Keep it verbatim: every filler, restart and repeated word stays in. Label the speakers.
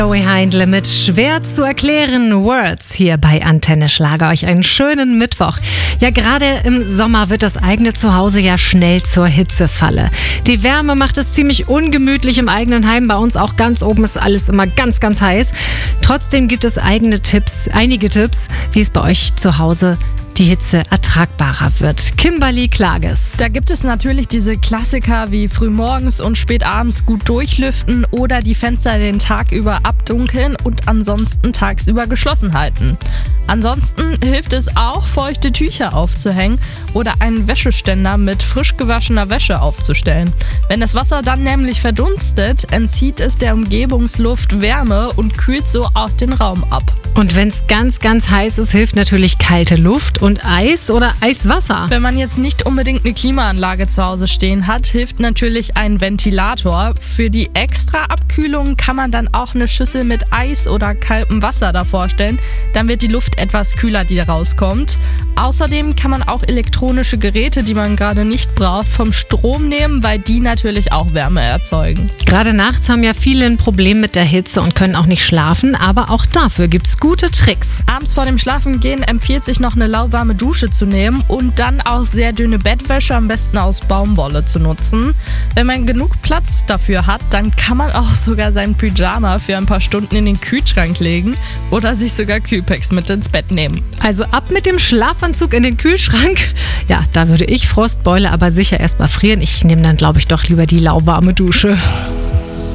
Speaker 1: Joey Heindle mit schwer zu erklären Words hier bei Antenne Schlager. Euch einen schönen Mittwoch. Ja, gerade im Sommer wird das eigene Zuhause ja schnell zur Hitzefalle. Die Wärme macht es ziemlich ungemütlich im eigenen Heim. Bei uns auch ganz oben ist alles immer ganz, ganz heiß. Trotzdem gibt es eigene Tipps, einige Tipps, wie es bei euch zu Hause die Hitze ertragbarer wird. Kimberly Klages.
Speaker 2: Da gibt es natürlich diese Klassiker wie frühmorgens und spätabends gut durchlüften oder die Fenster den Tag über abdunkeln und ansonsten tagsüber geschlossen halten. Ansonsten hilft es auch, feuchte Tücher aufzuhängen oder einen Wäscheständer mit frisch gewaschener Wäsche aufzustellen. Wenn das Wasser dann nämlich verdunstet, entzieht es der Umgebungsluft Wärme und kühlt so auch den Raum ab.
Speaker 1: Und wenn es ganz, ganz heiß ist, hilft natürlich kalte Luft und Eis oder Eiswasser.
Speaker 2: Wenn man jetzt nicht unbedingt eine Klimaanlage zu Hause stehen hat, hilft natürlich ein Ventilator. Für die extra Abkühlung kann man dann auch eine Schüssel mit Eis oder kaltem Wasser davor stellen. Dann wird die Luft etwas kühler, die rauskommt. Außerdem kann man auch elektronische Geräte, die man gerade nicht braucht, vom Strom nehmen, weil die natürlich auch Wärme erzeugen.
Speaker 1: Gerade nachts haben ja viele ein Problem mit der Hitze und können auch nicht schlafen, aber auch dafür gibt's gute Tricks.
Speaker 2: Abends vor dem Schlafengehen empfiehlt sich noch eine lauwarme Dusche zu nehmen und dann auch sehr dünne Bettwäsche, am besten aus Baumwolle, zu nutzen. Wenn man genug Platz dafür hat, dann kann man auch sogar sein Pyjama für ein paar Stunden in den Kühlschrank legen oder sich sogar Kühlpacks mit ins Bett nehmen.
Speaker 1: Also ab mit dem Schlafanzug in den Kühlschrank. Ja, da würde ich Frostbeule aber sicher erstmal frieren. Ich nehme dann, glaube ich, doch lieber die lauwarme Dusche.